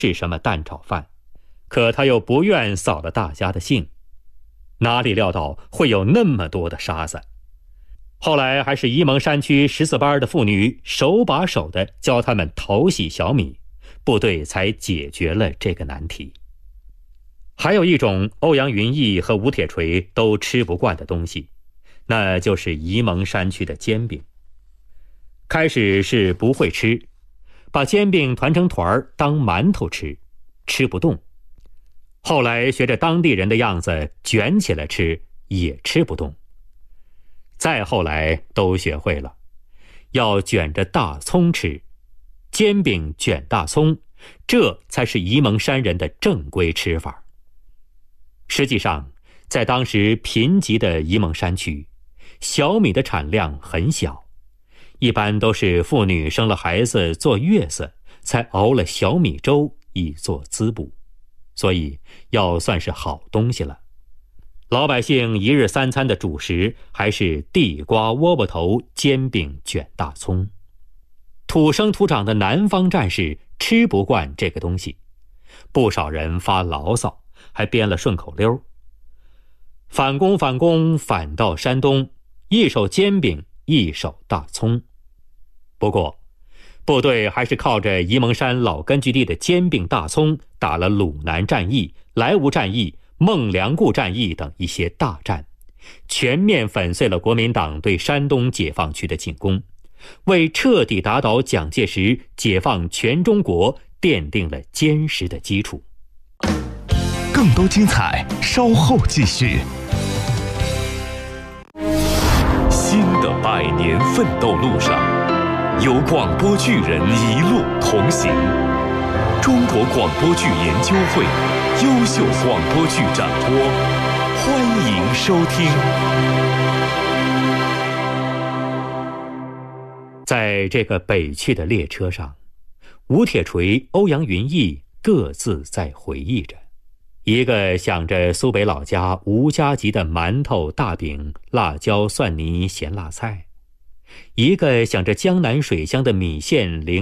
是什么蛋炒饭，可他又不愿扫了大家的兴，哪里料到会有那么多的沙子。后来还是沂蒙山区14班的妇女手把手地教他们淘洗小米，部队才解决了这个难题。还有一种欧阳云逸和吴铁锤都吃不惯的东西，那就是沂蒙山区的煎饼。开始是不会吃，把煎饼团成团儿当馒头吃，吃不动。后来学着当地人的样子卷起来吃，也吃不动。再后来都学会了，要卷着大葱吃，煎饼卷大葱，这才是沂蒙山人的正规吃法。实际上，在当时贫瘠的沂蒙山区，小米的产量很小，一般都是妇女生了孩子坐月子，才熬了小米粥以作滋补，所以要算是好东西了。老百姓一日三餐的主食还是地瓜窝窝头煎饼卷大葱。土生土长的南方战士吃不惯这个东西，不少人发牢骚，还编了顺口溜：反攻反攻反到山东，一手煎饼一手大葱。不过部队还是靠着沂蒙山老根据地的煎饼大葱，打了鲁南战役、莱芜战役、孟良崮战役等一些大战，全面粉碎了国民党对山东解放区的进攻，为彻底打倒蒋介石、解放全中国奠定了坚实的基础。 更多精彩稍后继续。新的100年奋斗路上，有广播剧人一路同行。中国广播剧研究会优秀广播剧展播，欢迎收听。 在这个北去的列车上，吴铁锤、欧阳云逸各自在回忆着，一个想着苏北老家吴家集的馒头、大饼、辣椒、蒜泥、咸辣菜，一个想着江南水乡的米线、